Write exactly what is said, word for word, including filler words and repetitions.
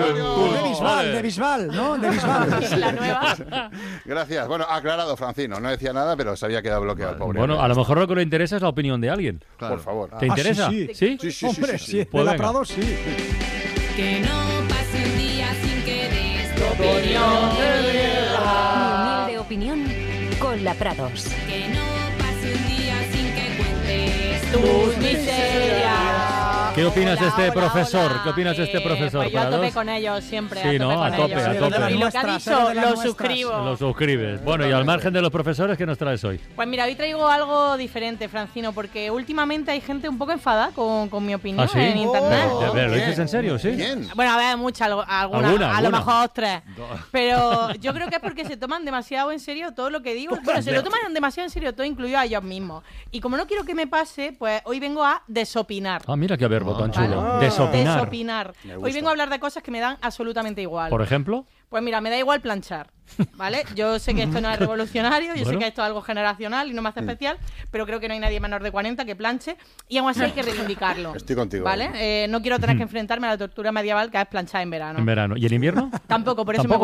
De Bisbal, de Bisbal, ¿no? De Bisbal. La nueva. Gracias. Bueno, ha aclarado Francino. No decía nada, pero se había quedado bloqueado el pobre. Bueno, a lo mejor lo que le interesa es la opinión de alguien. Por favor. ¿Te interesa? Ah, sí, sí. sí. Sí, sí, Hombre, sí, sí, sí. de Pues la venga. Prado, sí. Que no pase un día sin que des tu opinión. opinión. Mi humilde opinión con la Prados. Que no pase un día sin que cuentes tus miserias. ¿Qué opinas de Hola, este hola, profesor? hola. ¿Qué opinas de este Eh, profesor? Pues yo a Prados? tope con ellos siempre. Sí, a tope ¿no? con A tope, ellos. a tope. Y lo que ha Nuestras, dicho, de las lo nuestras. suscribo. Lo suscribes. Bueno, y al margen de los profesores, ¿qué nos traes hoy? Pues mira, hoy traigo algo diferente, Francino, porque últimamente hay gente un poco enfadada con, con mi opinión ¿Ah, sí? en internet. Oh, De- de- ¿Lo bien. dices en serio? ¿Sí? Bien. Bueno, a ver, muchas, algo- alguna, ¿Alguna, a alguna? lo mejor tres. Pero yo creo que es porque se toman demasiado en serio todo lo que digo. Bueno, se lo toman demasiado en serio todo, incluido a ellos mismos. Y como no quiero que me pase, pues hoy vengo a desopinar. Ah, mira qué verbo tan ¿vale? chulo. Desopinar. Desopinar. Me Hoy gusta. vengo a hablar de cosas que me dan absolutamente igual. Por ejemplo. Pues mira, me da igual planchar, ¿vale? Yo sé que esto no es revolucionario, yo Bueno. sé que esto es algo generacional y no me hace especial, pero creo que no hay nadie menor de cuarenta que planche y aún así hay que reivindicarlo. Estoy contigo. ¿Vale? Eh, no quiero tener que enfrentarme a la tortura medieval que es planchar en verano. En verano. ¿Y en invierno? Tampoco, por eso Tampoco.